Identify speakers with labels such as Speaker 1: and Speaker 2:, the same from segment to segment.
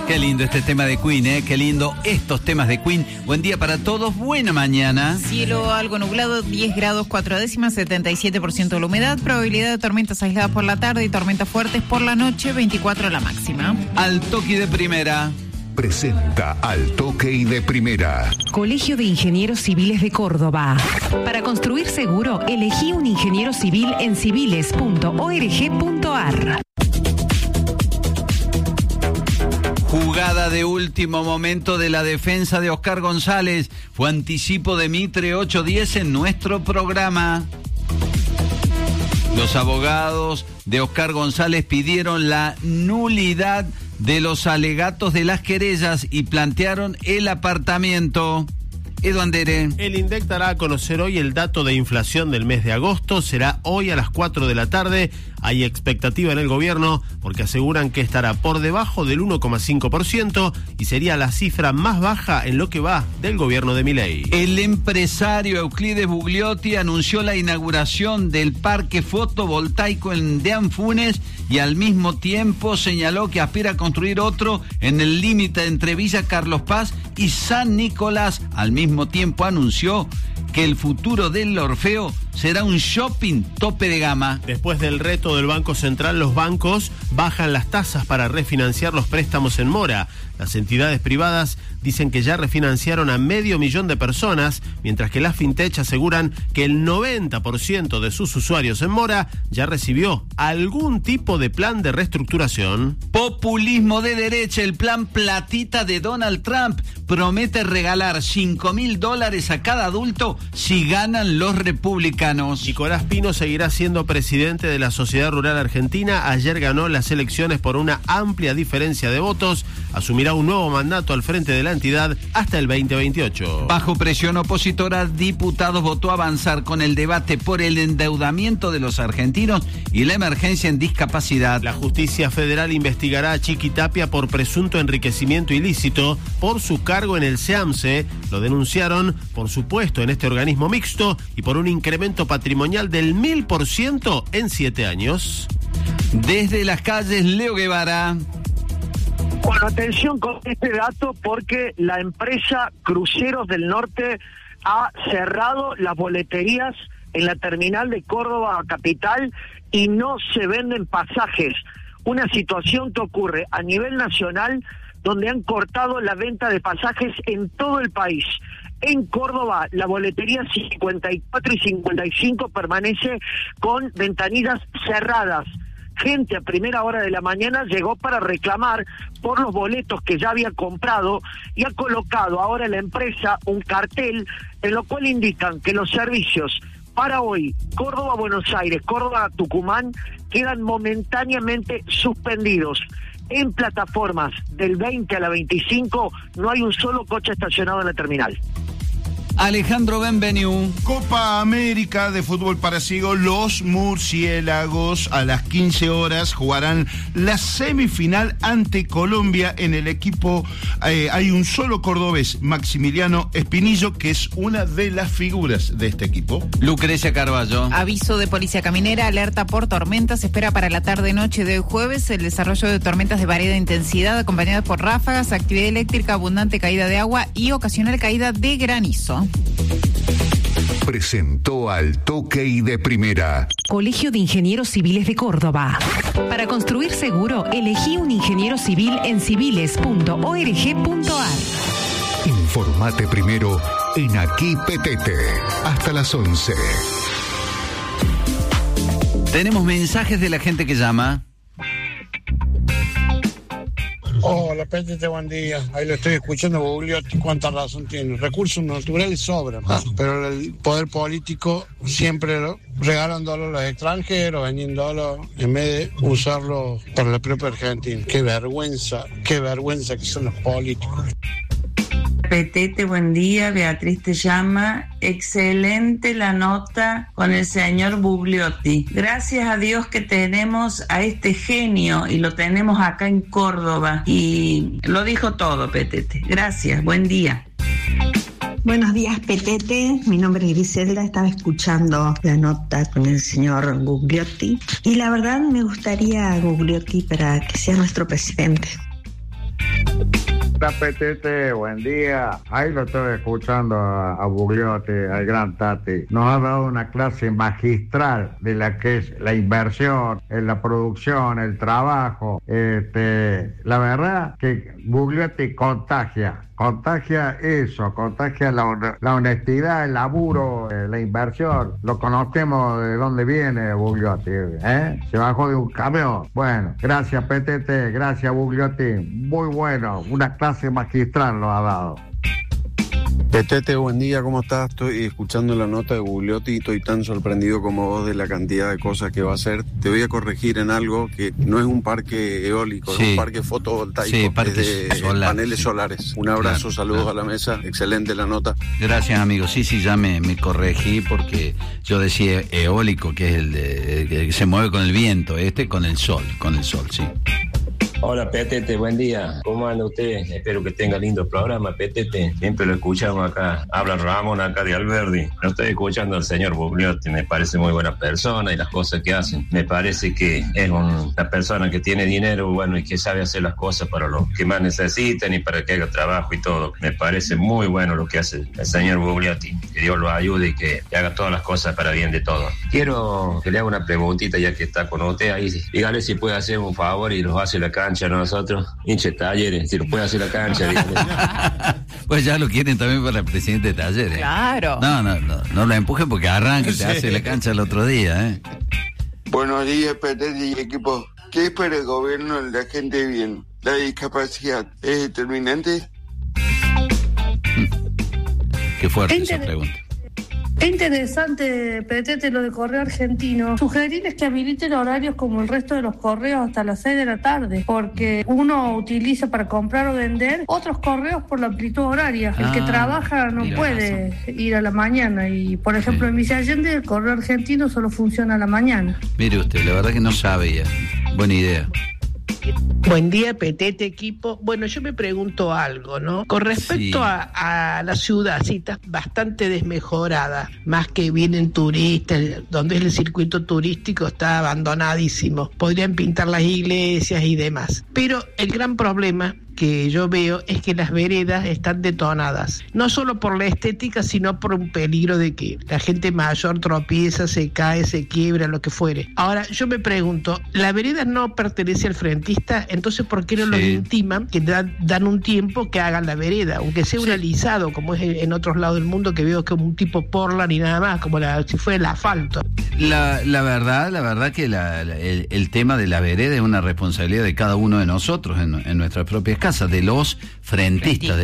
Speaker 1: Qué lindo este tema de Queen, ¿eh? Qué lindo estos temas de Queen. Buen día para todos, buena mañana.
Speaker 2: Cielo algo nublado, 10 grados 4 décimas, 77% de la humedad, probabilidad de tormentas aisladas por la tarde y tormentas fuertes por la noche, 24 la máxima.
Speaker 1: Al toque de primera.
Speaker 3: Presenta Al Toque y de Primera.
Speaker 4: Colegio de Ingenieros Civiles de Córdoba. Para construir seguro, elegí un ingeniero civil en civiles.org.ar.
Speaker 1: Jugada de último momento de la defensa de Oscar González. Fue anticipo de Mitre 8-10 en nuestro programa. Los abogados de Oscar González pidieron la nulidad de los alegatos de las querellas y plantearon el apartamiento. Edu Andere.
Speaker 5: El INDEC dará a conocer hoy el dato de inflación del mes de agosto. Será hoy a las 4 de la tarde. Hay expectativa en el gobierno porque aseguran que estará por debajo del 1,5% y sería la cifra más baja en lo que va del gobierno de Milei.
Speaker 1: El empresario Euclides Bugliotti anunció la inauguración del parque fotovoltaico de Anfunes y al mismo tiempo señaló que aspira a construir otro en el límite entre Villa Carlos Paz y San Nicolás. Al mismo tiempo anunció que el futuro del Orfeo será un shopping tope de gama.
Speaker 5: Después del reto del Banco Central, los bancos bajan las tasas para refinanciar los préstamos en mora. Las entidades privadas dicen que ya refinanciaron a 500.000 de personas, mientras que las fintech aseguran que el 90% de sus usuarios en mora ya recibió algún tipo de plan de reestructuración.
Speaker 1: Populismo de derecha, el plan platita de Donald Trump promete regalar $5.000 a cada adulto si ganan los republicanos.
Speaker 5: Nicolás Pino seguirá siendo presidente de la Sociedad Rural Argentina. Ayer ganó las elecciones por una amplia diferencia de votos. Asumirá un nuevo mandato al frente de la entidad hasta el 2028.
Speaker 1: Bajo presión opositora, diputados votó avanzar con el debate por el endeudamiento de los argentinos y la emergencia en discapacidad.
Speaker 5: La justicia federal investigará a Chiqui Tapia por presunto enriquecimiento ilícito por su cargo en el SEAMSE. Lo denunciaron por su puesto en este organismo mixto y por un incremento patrimonial del 1000% en 7 años.
Speaker 1: Desde las calles, Leo Guevara.
Speaker 6: Bueno, atención con este dato porque la empresa Cruceros del Norte ha cerrado las boleterías en la terminal de Córdoba capital y no se venden pasajes. Una situación que ocurre a nivel nacional donde han cortado la venta de pasajes en todo el país. En Córdoba, la boletería 54 y 55 permanece con ventanillas cerradas. Gente a primera hora de la mañana llegó para reclamar por los boletos que ya había comprado y ha colocado ahora la empresa un cartel en lo cual indican que los servicios para hoy, Córdoba-Buenos Aires, Córdoba-Tucumán, quedan momentáneamente suspendidos. En plataformas del 20 a la 25 no hay un solo coche estacionado en la terminal.
Speaker 1: Alejandro Benvenu.
Speaker 7: Copa América de fútbol para ciegos, los murciélagos a las 15 horas jugarán la semifinal ante Colombia. En el equipo hay un solo cordobés, Maximiliano Espinillo, que es una de las figuras de este equipo.
Speaker 1: Lucrecia Carballo.
Speaker 2: Aviso de policía caminera, alerta por tormentas, se espera para la tarde-noche de hoy jueves el desarrollo de tormentas de variada intensidad acompañadas por ráfagas, actividad eléctrica, abundante caída de agua y ocasional caída de granizo.
Speaker 3: Presentó Al Toque y de Primera.
Speaker 4: Colegio de Ingenieros Civiles de Córdoba. Para construir seguro, elegí un ingeniero civil en civiles.org.ar.
Speaker 3: Informate primero en Aquí Petete. Hasta las 11.
Speaker 1: Tenemos mensajes de la gente que llama.
Speaker 8: Hola, Petete, buen día. Ahí lo estoy escuchando, Bugliotti, cuánta razón tiene. Recursos naturales sobran, pero el poder político siempre regalándolo a los extranjeros, vendiéndolo, en vez de usarlo para la propia Argentina. Qué vergüenza que son los políticos.
Speaker 9: Petete, buen día. Beatriz te llama. Excelente la nota con el señor Bugliotti. Gracias a Dios que tenemos a este genio y lo tenemos acá en Córdoba. Y lo dijo todo, Petete. Gracias, buen día.
Speaker 10: Buenos días, Petete. Mi nombre es Griselda. Estaba escuchando la nota con el señor Bugliotti. Y la verdad me gustaría Bugliotti para que sea nuestro presidente.
Speaker 11: Hola, Petete, buen día. Ahí lo estoy escuchando a Bugliotti, al gran Tati. Nos ha dado una clase magistral de la que es la inversión, en la producción, el trabajo. La verdad que Bugliotti contagia eso, contagia la honestidad, el laburo, la inversión. Lo conocemos de dónde viene Bugliotti, Se bajó de un camión. Bueno, gracias Petete, gracias Bugliotti, muy bueno, una clase magistral nos ha dado.
Speaker 12: Petete, buen día, ¿cómo estás? Estoy escuchando la nota de Bugliotti y estoy tan sorprendido como vos de la cantidad de cosas que va a hacer. Te voy a corregir en algo, que no es un parque eólico, es un parque fotovoltaico, es de paneles solares. Un abrazo, saludos a la mesa, excelente la nota.
Speaker 1: Gracias, amigo. Sí, ya me corregí porque yo decía eólico, que es el que se mueve con el viento, con el sol, sí.
Speaker 13: Hola Petete, buen día. ¿Cómo anda usted? Espero que tenga lindo programa, Petete. Siempre lo escuchamos acá. Habla Ramón acá de Alberdi. Lo estoy escuchando al señor Bugliotti. Me parece muy buena persona y las cosas que hacen. Me parece que es una persona que tiene dinero, bueno, y que sabe hacer las cosas para los que más necesitan y para que haga trabajo y todo. Me parece muy bueno lo que hace el señor Bugliotti. Que Dios lo ayude y que haga todas las cosas para bien de todos. Quiero que le haga una preguntita ya que está con usted ahí. Dígale si puede hacer un favor y los hace la cancha a nosotros, hinche Talleres, si lo puede hacer la cancha.
Speaker 1: Pues ya lo quieren también para el presidente de Talleres.
Speaker 2: Claro.
Speaker 1: No lo empujen porque arranca y te hace la cancha el otro día,
Speaker 14: Buenos días, Petete y equipo. ¿Qué espera el gobierno de la gente bien? ¿La discapacidad es determinante?
Speaker 1: Qué fuerte esa pregunta.
Speaker 15: Es interesante, Petete, lo de correo argentino. Sugerirles que habiliten horarios como el resto de los correos hasta las 6 de la tarde, porque uno utiliza para comprar o vender otros correos por la amplitud horaria. El que trabaja no puede ir a la mañana y, por ejemplo, en Villa Allende el correo argentino solo funciona a la mañana.
Speaker 1: Mire usted, la verdad que no sabía. Buena idea.
Speaker 16: Buen día, Petete, equipo. Bueno, yo me pregunto algo, ¿no? Con respecto a la ciudad, sí, está bastante desmejorada, más que vienen turistas, donde es el circuito turístico está abandonadísimo. Podrían pintar las iglesias y demás. Pero el gran problema que yo veo es que las veredas están detonadas, no solo por la estética, sino por un peligro de que la gente mayor tropieza, se cae, se quiebra, lo que fuere. Ahora, yo me pregunto, la vereda no pertenece al frentista, entonces ¿por qué no los intiman, que dan un tiempo que hagan la vereda, aunque sea un alisado, como es en otros lados del mundo, que veo como un tipo Portland y nada más, como si fuera el asfalto?
Speaker 1: La verdad que el tema de la vereda es una responsabilidad de cada uno de nosotros en nuestras propias casas, de los frentistas,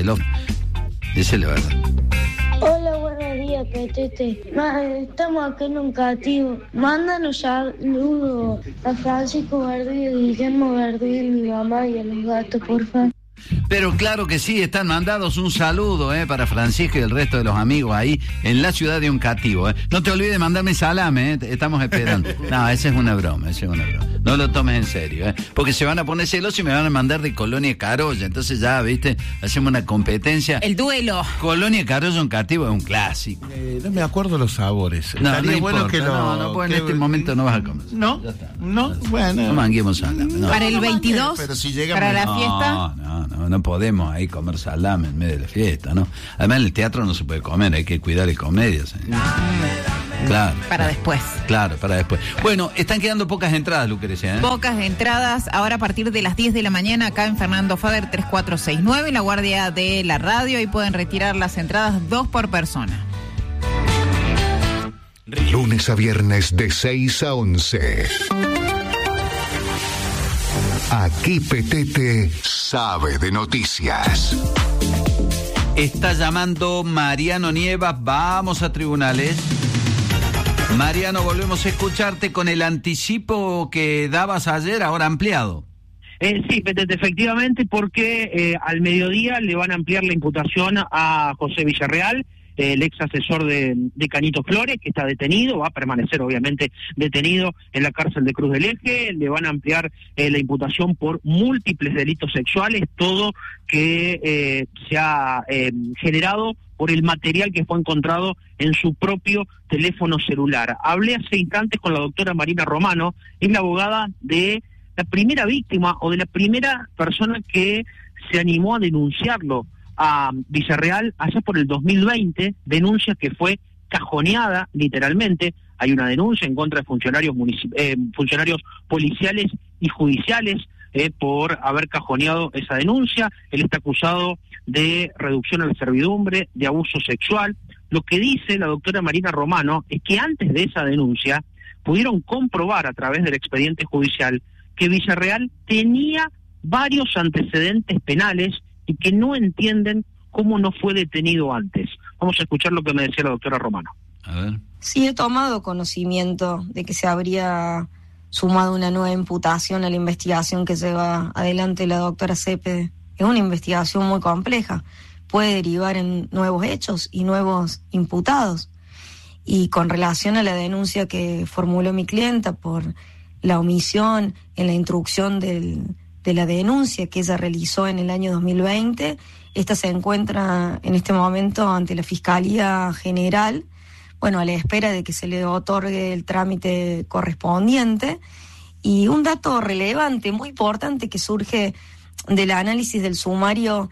Speaker 1: esa es la verdad.
Speaker 17: Hola, buenos días, Petete. Estamos acá en un cativo. Mándanos saludos a Francisco Verdil, Guillermo Verdil, mi mamá y a los gatos, por favor.
Speaker 1: Pero claro que sí, están mandados un saludo para Francisco y el resto de los amigos ahí en la ciudad de Uncativo. No te olvides de mandarme salame, estamos esperando. No, esa es una broma. No lo tomes en serio, porque se van a poner celosos y me van a mandar de Colonia Carolla. Entonces ya, viste, hacemos una competencia.
Speaker 2: El duelo.
Speaker 1: Colonia Carolla Uncativo es un clásico.
Speaker 7: No me acuerdo los sabores.
Speaker 1: No bueno que en este momento no vas a comer.
Speaker 7: No, bueno.
Speaker 1: No manguemos salame. No.
Speaker 2: Para el 22,
Speaker 7: pero si llega
Speaker 2: para la fiesta.
Speaker 1: No podemos ahí comer salame en medio de la fiesta, ¿no? Además en el teatro no se puede comer, hay que cuidar el comedia. Claro.
Speaker 2: Para después.
Speaker 1: Claro, para después. Bueno, están quedando pocas entradas, Lucrecia.
Speaker 2: Pocas entradas, ahora a partir de las 10 de la mañana acá en Fernando Fader 3469, la guardia de la radio, ahí pueden retirar las entradas 2 por persona.
Speaker 3: Lunes a viernes de 6 a 11. Aquí Petete sabe de noticias.
Speaker 1: Está llamando Mariano Nievas, vamos a tribunales. Mariano, volvemos a escucharte con el anticipo que dabas ayer, ahora ampliado.
Speaker 6: Sí, Petete, efectivamente, porque al mediodía le van a ampliar la imputación a José Villarreal, el ex asesor de Canito Flores, que está detenido, va a permanecer obviamente detenido en la cárcel de Cruz del Eje. Le van a ampliar la imputación por múltiples delitos sexuales, todo que se ha generado por el material que fue encontrado en su propio teléfono celular. Hablé hace instantes con la doctora Marina Romano, es la abogada de la primera víctima o de la primera persona que
Speaker 18: se animó a denunciarlo a Villarreal allá por el 2020, denuncia que fue cajoneada literalmente. Hay una denuncia en contra de funcionarios policiales y judiciales por haber cajoneado esa denuncia. Él está acusado de reducción a la servidumbre, de abuso sexual. Lo que dice la doctora Marina Romano es que antes de esa denuncia pudieron comprobar a través del expediente judicial que Villarreal tenía varios antecedentes penales y que no entienden cómo no fue detenido antes. Vamos a escuchar lo que me decía la doctora Romano.
Speaker 1: A ver.
Speaker 19: Sí, he tomado conocimiento de que se habría sumado una nueva imputación a la investigación que lleva adelante la doctora Cepede. Es una investigación muy compleja, puede derivar en nuevos hechos y nuevos imputados. Y con relación a la denuncia que formuló mi clienta por la omisión en la instrucción de la denuncia que ella realizó en el año 2020, esta se encuentra en este momento ante la Fiscalía General, bueno, a la espera de que se le otorgue el trámite correspondiente. Y un dato relevante, muy importante, que surge del análisis del sumario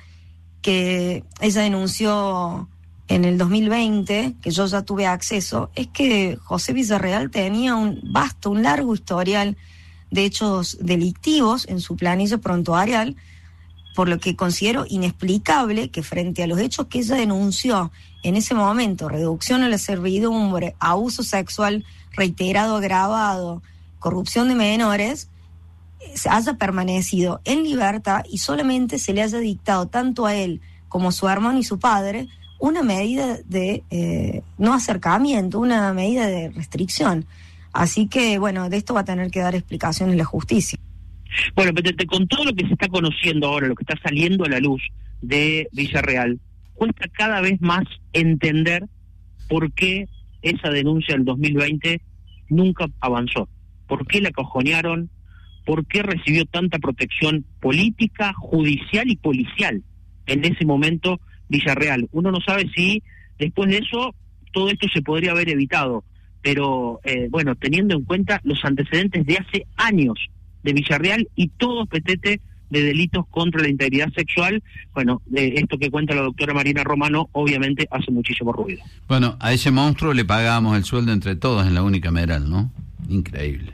Speaker 19: que ella denunció en el 2020, que yo ya tuve acceso, es que José Villarreal tenía un largo historial de hechos delictivos en su planilla prontuarial, por lo que considero inexplicable que frente a los hechos que ella denunció en ese momento, reducción a la servidumbre, abuso sexual reiterado, agravado, corrupción de menores, se haya permanecido en libertad y solamente se le haya dictado tanto a él como a su hermano y su padre una medida de no acercamiento, una medida de restricción. Así que, bueno, de esto va a tener que dar explicaciones la justicia.
Speaker 18: Bueno, pero con todo lo que se está conociendo ahora, lo que está saliendo a la luz de Villarreal, cuesta cada vez más entender por qué esa denuncia del 2020 nunca avanzó. ¿Por qué la cajonearon? ¿Por qué recibió tanta protección política, judicial y policial en ese momento Villarreal? Uno no sabe si después de eso todo esto se podría haber evitado, pero bueno, teniendo en cuenta los antecedentes de hace años de Villarreal y todos petete de delitos contra la integridad sexual, bueno, esto que cuenta la doctora Marina Romano obviamente hace muchísimo ruido.
Speaker 1: Bueno, a ese monstruo le pagamos el sueldo entre todos en la unicameral, ¿no? Increíble.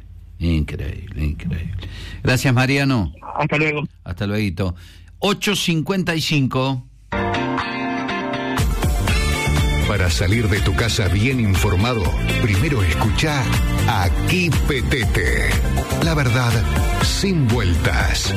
Speaker 1: Gracias, Mariano.
Speaker 18: Hasta luego.
Speaker 1: Hasta luego. 8:55.
Speaker 3: Para salir de tu casa bien informado, primero escucha Aquí Petete. La verdad sin vueltas.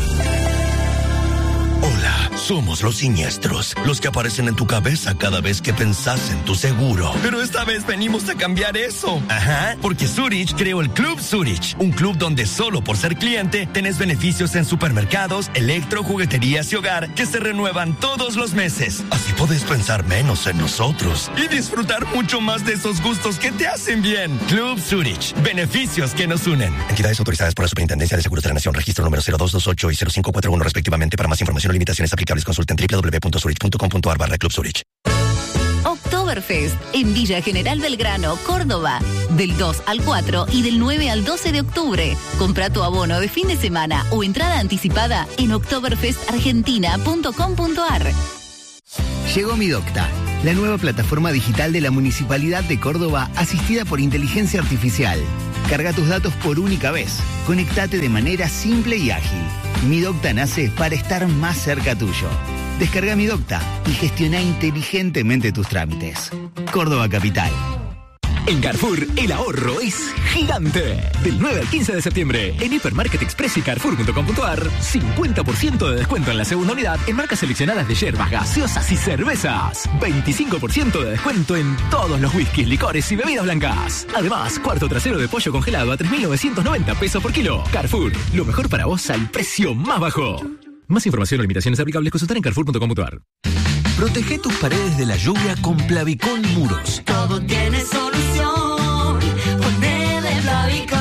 Speaker 20: Hola, somos los siniestros, los que aparecen en tu cabeza cada vez que pensás en tu seguro. Pero esta vez venimos a cambiar eso. Ajá, porque Zurich creó el Club Zurich, un club donde solo por ser cliente tenés beneficios en supermercados, electro, jugueterías y hogar que se renuevan todos los meses. Así podés pensar menos en nosotros y disfrutar mucho más de esos gustos que te hacen bien. Club Zurich, beneficios que nos unen. Entidades autorizadas por la Superintendencia de Seguros de la Nación, registro número 0228 y 0541 respectivamente. Para más información o limitaciones aplicables, consulten www.zurich.com.ar/Club Zurich.
Speaker 21: Oktoberfest en Villa General Belgrano, Córdoba, del 2 al 4 y del 9 al 12 de octubre. Compra tu abono de fin de semana o entrada anticipada en oktoberfestargentina.com.ar.
Speaker 22: Llegó Mi Docta, la nueva plataforma digital de la Municipalidad de Córdoba asistida por inteligencia artificial. Carga tus datos por única vez. Conectate de manera simple y ágil. Mi Docta nace para estar más cerca tuyo. Descarga Mi Docta y gestiona inteligentemente tus trámites. Córdoba Capital.
Speaker 23: En Carrefour, el ahorro es gigante. Del 9 al 15 de septiembre, en Hipermarket Express y Carrefour.com.ar, 50% de descuento en la segunda unidad en marcas seleccionadas de yerbas, gaseosas y cervezas. 25% de descuento en todos los whiskies, licores y bebidas blancas. Además, cuarto trasero de pollo congelado a 3.990 pesos por kilo. Carrefour, lo mejor para vos al precio más bajo. Más información o limitaciones aplicables, consultar en Carrefour.com.ar.
Speaker 24: Protege tus paredes de la lluvia con Plavicón Muros.
Speaker 25: Todo tiene solución. Ponele Plavicón.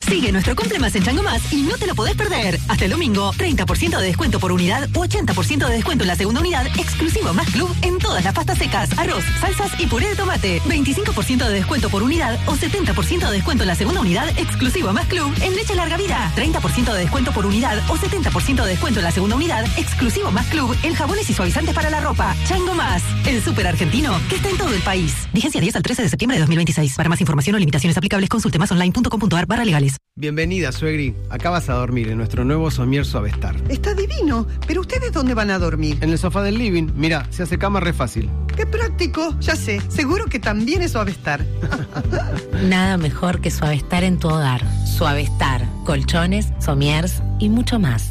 Speaker 4: Sigue nuestro cumple más en Chango Más y no te lo podés perder. Hasta el domingo, 30% de descuento por unidad o 80% de descuento en la segunda unidad, exclusivo Más Club en todas las pastas secas, arroz, salsas y puré de tomate. 25% de descuento por unidad o 70% de descuento en la segunda unidad, exclusivo Más Club en leche larga vida. 30% de descuento por unidad o 70% de descuento en la segunda unidad, exclusivo Más Club en jabones y suavizantes para la ropa. Chango Más, el súper argentino que está en todo el país. Vigencia 10 al 13 de septiembre de 2026. Para más información o limitaciones aplicables, consulte másonline.com.ar/legales.
Speaker 5: Bienvenida, suegri. Acá vas a dormir en nuestro nuevo somier Suavestar.
Speaker 8: Está divino, pero ¿ustedes dónde van a dormir?
Speaker 5: En el sofá del living. Mira, se hace cama re fácil.
Speaker 8: ¡Qué práctico! Ya sé, seguro que también es Suavestar.
Speaker 9: Nada mejor que Suavestar en tu hogar. Suavestar, colchones, somiers y mucho más.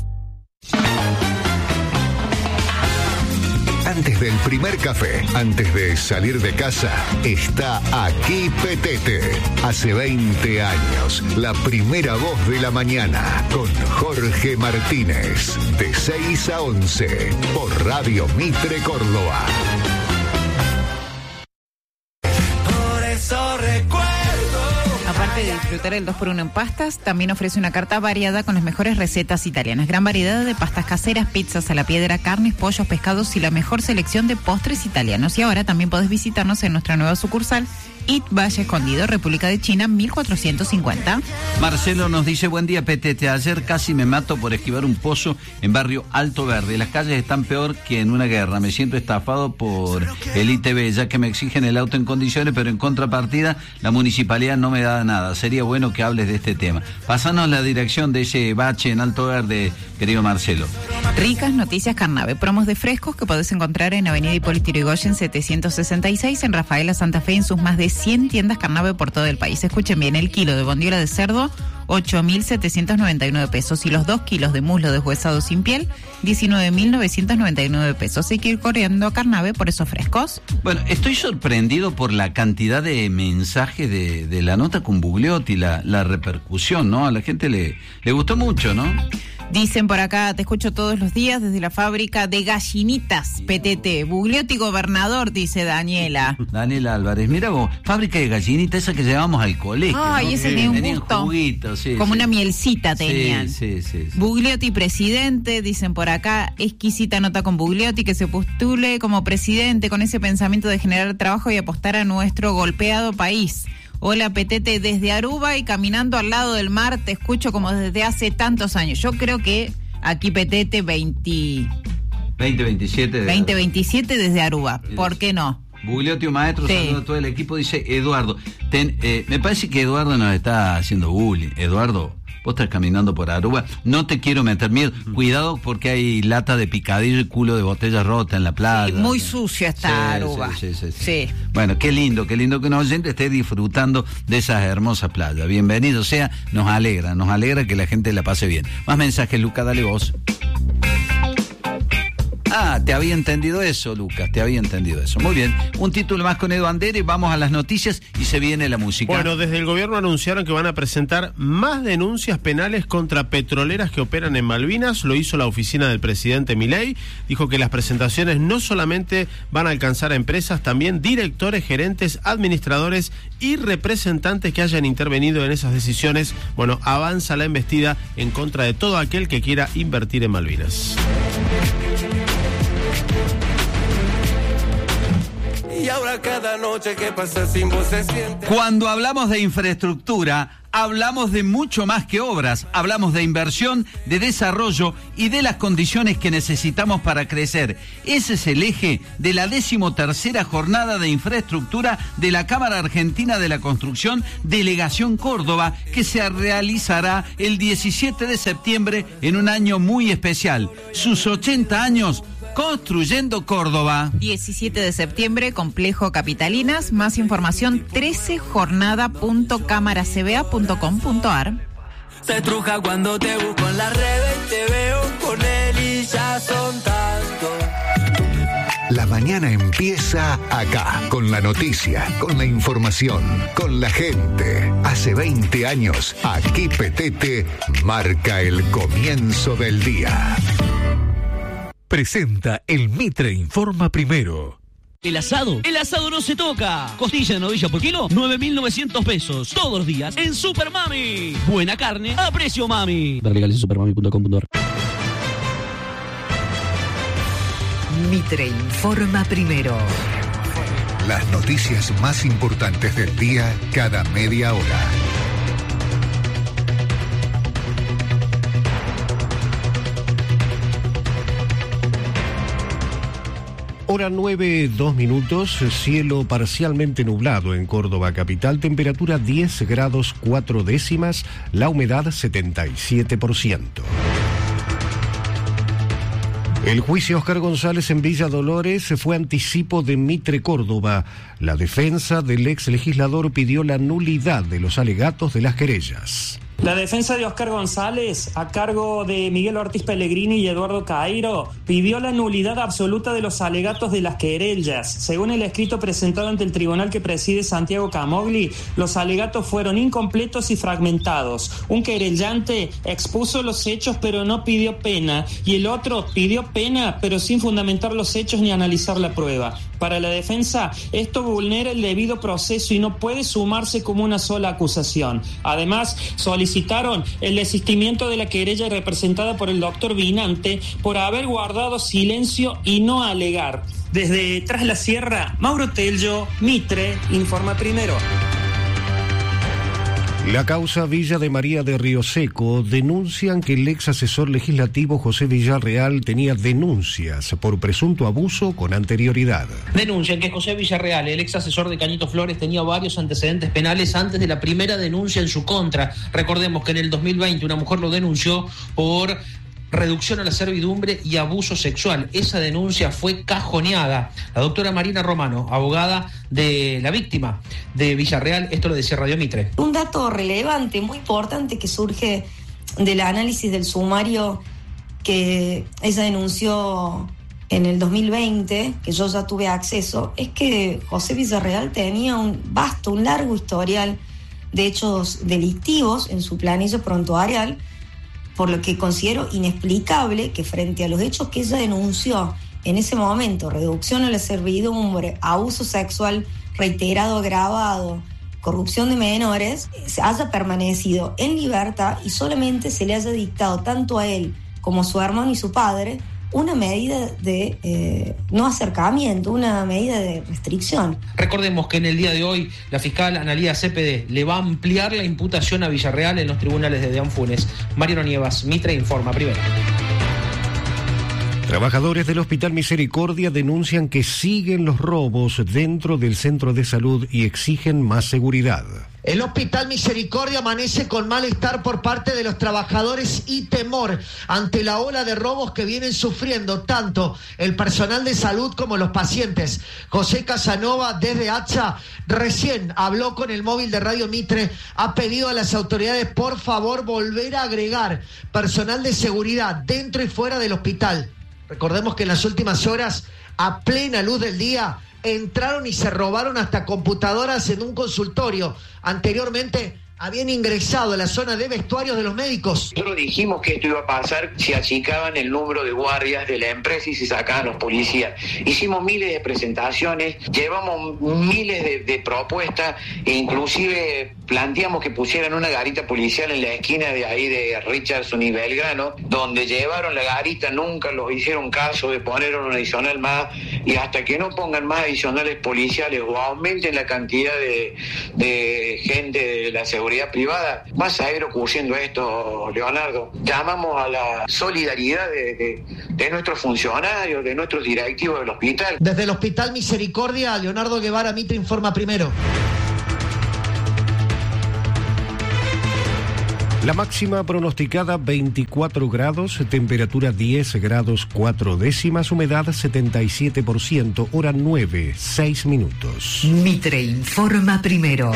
Speaker 3: Antes del primer café, antes de salir de casa, está aquí Petete. Hace 20 años, la primera voz de la mañana, con Jorge Martínez, de 6 a 11, por Radio Mitre Córdoba.
Speaker 25: Por eso recuerdo.
Speaker 2: Aparte de disfrutar el 2x1 en pastas, también ofrece una carta variada con las mejores recetas italianas. Gran variedad de pastas caseras, pizzas a la piedra, carnes, pollos, pescados y la mejor selección de postres italianos. Y ahora también podés visitarnos en nuestra nueva sucursal, IT Valle Escondido, República de China, 1450.
Speaker 1: Marcelo nos dice, buen día, Petete. Ayer casi me mato por esquivar un pozo en barrio Alto Verde. Las calles están peor que en una guerra. Me siento estafado por el ITV, ya que me exigen el auto en condiciones, pero en contrapartida la municipalidad no me da nada. Sería bueno que hables de este tema. Pásanos la dirección de ese bache en Alto Verde, querido Marcelo.
Speaker 2: Ricas noticias Carnave. Promos de frescos que podés encontrar en Avenida Hipólito Yrigoyen 766, en Rafaela Santa Fe, en sus más de 100 tiendas Carnave por todo el país. Escuchen bien, el kilo de bondiola de cerdo, 8.799 pesos, y los 2 kilos de muslo deshuesado sin piel, 19.999 pesos. Hay que ir corriendo a Carnave por esos frescos.
Speaker 1: Bueno, estoy sorprendido por la cantidad de mensajes de la nota con Bugliotti, la repercusión, ¿no? A la gente le gustó mucho, ¿no?
Speaker 2: Dicen por acá, te escucho todos los días desde la fábrica de gallinitas, Petete. Bugliotti gobernador, dice Daniela.
Speaker 1: Daniela Álvarez, mira vos, fábrica de gallinitas, esa que llevamos al colegio.
Speaker 2: Ay,
Speaker 1: ¿no?
Speaker 2: ese tenía un
Speaker 1: tenían
Speaker 2: gusto.
Speaker 1: Juguitos, sí,
Speaker 2: como
Speaker 1: sí.
Speaker 2: una mielcita tenían.
Speaker 1: Sí.
Speaker 2: Bugliotti presidente, dicen por acá, exquisita nota con Bugliotti, que se postule como presidente con ese pensamiento de generar trabajo y apostar a nuestro golpeado país. Hola, Petete, desde Aruba y caminando al lado del mar, te escucho como desde hace tantos años. Yo creo que aquí Petete
Speaker 1: 2027
Speaker 2: desde Aruba. ¿Por qué no?
Speaker 1: Bugliotti, un maestro,
Speaker 2: Sí.
Speaker 1: saludo a todo el equipo, dice Eduardo. Me parece que Eduardo nos está haciendo bullying. Eduardo, vos estás caminando por Aruba, no te quiero meter miedo. Cuidado porque hay lata de picadillo y culo de botella rota en la playa.
Speaker 2: Muy sucia está Aruba.
Speaker 1: Sí. Bueno, qué lindo que un oyente esté disfrutando de esas hermosas playas. Bienvenido sea, nos alegra que la gente la pase bien. Más mensajes, Luca, dale vos. Ah, te había entendido eso, Lucas, Muy bien, un título más con Edu Andere, vamos a las noticias y se viene la música.
Speaker 26: Bueno, desde el gobierno anunciaron que van a presentar más denuncias penales contra petroleras que operan en Malvinas. Lo hizo la oficina del presidente Milei. Dijo que las presentaciones no solamente van a alcanzar a empresas, también directores, gerentes, administradores y representantes que hayan intervenido en esas decisiones. Bueno, avanza la embestida en contra de todo aquel que quiera invertir en Malvinas.
Speaker 25: Y ahora cada noche que pasa sin vos se siente.
Speaker 1: Cuando hablamos de infraestructura, hablamos de mucho más que obras, hablamos de inversión, de desarrollo y de las condiciones que necesitamos para crecer. Ese es el eje de la 13ª jornada de infraestructura de la Cámara Argentina de la Construcción, Delegación Córdoba, que se realizará el 17 de septiembre en un año muy especial, sus 80 años construyendo Córdoba.
Speaker 2: 17 de septiembre, Complejo Capitalinas. Más información, 13jornada.camaracba.com.ar.
Speaker 25: Se truja cuando te busco en la red y te veo con él y ya son tantos.
Speaker 3: La mañana empieza acá, con la noticia, con la información, con la gente. Hace 20 años, aquí Petete marca el comienzo del día.
Speaker 23: Presenta el Mitre Informa Primero.
Speaker 10: El asado no se toca. Costilla de novilla por kilo, 9.900 pesos. Todos los días en Super Mami. Buena carne a precio mami. Ver legales en supermami.com.ar.
Speaker 11: Mitre informa primero.
Speaker 3: Las noticias más importantes del día cada media hora.
Speaker 12: Hora 9, 2 minutos, cielo parcialmente nublado en Córdoba capital, temperatura 10 grados 4 décimas, la humedad 77%. El juicio Oscar González en Villa Dolores fue anticipo de Mitre Córdoba. La defensa del ex legislador pidió la nulidad de los alegatos de las querellas.
Speaker 13: La defensa de Oscar González, a cargo de Miguel Ortiz Pellegrini y Eduardo Cairo, pidió la nulidad absoluta de los alegatos de las querellas. Según el escrito presentado ante el tribunal que preside Santiago Camogli, los alegatos fueron incompletos y fragmentados. Un querellante expuso los hechos pero no pidió pena, y el otro pidió pena pero sin fundamentar los hechos ni analizar la prueba. Para la defensa, esto vulnera el debido proceso y no puede sumarse como una sola acusación. Además, solicitaron el desistimiento de la querella representada por el doctor Vinante por haber guardado silencio y no alegar. Desde Tras la Sierra, Mauro Tello, Mitre, informa primero.
Speaker 12: La causa Villa de María de Río Seco denuncian que el ex asesor legislativo José Villarreal tenía denuncias por presunto abuso con anterioridad.
Speaker 14: Denuncian que José Villarreal, el ex asesor de Cañito Flores, tenía varios antecedentes penales antes de la primera denuncia en su contra. Recordemos que en el 2020 una mujer lo denunció por reducción a la servidumbre y abuso sexual. Esa denuncia fue cajoneada. La doctora Marina Romano, abogada de la víctima de Villarreal, esto lo decía Radio Mitre.
Speaker 19: Un dato relevante, muy importante, que surge del análisis del sumario que ella denunció en el 2020, que yo ya tuve acceso, es que José Villarreal tenía un largo historial de hechos delictivos en su planilla prontuarial, por lo que considero inexplicable que frente a los hechos que ella denunció en ese momento, reducción a la servidumbre, abuso sexual reiterado, agravado, corrupción de menores, se haya permanecido en libertad y solamente se le haya dictado tanto a él como a su hermano y su padre una medida de no acercamiento, una medida de restricción.
Speaker 14: Recordemos que en el día de hoy la fiscal Analía Cepede le va a ampliar la imputación a Villarreal en los tribunales de Deanfunes. Mariano Nievas, Mitre informa primero.
Speaker 12: Trabajadores del Hospital Misericordia denuncian que siguen los robos dentro del centro de salud y exigen más seguridad.
Speaker 15: El Hospital Misericordia amanece con malestar por parte de los trabajadores y temor ante la ola de robos que vienen sufriendo tanto el personal de salud como los pacientes. José Casanova, desde ATSA, recién habló con el móvil de Radio Mitre, ha pedido a las autoridades por favor volver a agregar personal de seguridad dentro y fuera del hospital. Recordemos que en las últimas horas, a plena luz del día, entraron y se robaron hasta computadoras en un consultorio. Anteriormente habían ingresado a la zona de vestuarios de los médicos.
Speaker 27: Nosotros dijimos que esto iba a pasar si achicaban el número de guardias de la empresa y se sacaban los policías. Hicimos miles de presentaciones, llevamos miles de propuestas e inclusive planteamos que pusieran una garita policial en la esquina de ahí de Richardson y Belgrano, donde llevaron la garita, nunca los hicieron caso de poner un adicional más, y hasta que no pongan más adicionales policiales o aumenten la cantidad de gente de la seguridad privada, va a seguir ocurriendo esto, Leonardo. Llamamos a la solidaridad de nuestros funcionarios, de nuestros directivos del hospital.
Speaker 15: Desde el Hospital Misericordia, Leonardo Guevara, Mitre informa primero.
Speaker 12: La máxima pronosticada 24 grados, temperatura 10 grados 4 décimas, humedad 77%, hora 9, 6 minutos.
Speaker 11: Mitre informa primero.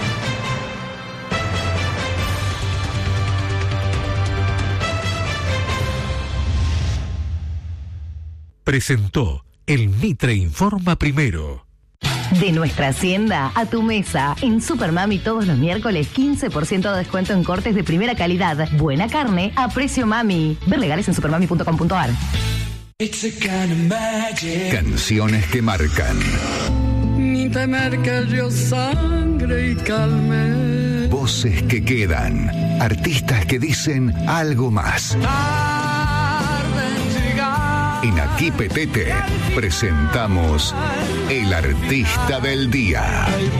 Speaker 3: Presentó el Mitre Informa Primero.
Speaker 21: De nuestra hacienda a tu mesa. En Supermami todos los miércoles 15% de descuento en cortes de primera calidad. Buena carne a precio mami. Ver legales en supermami.com.ar.
Speaker 3: Canciones que marcan.
Speaker 6: Ni temer que el río sangre y calme.
Speaker 3: Voces que quedan. Artistas que dicen algo más. En Aquí Petete presentamos El Artista del Día.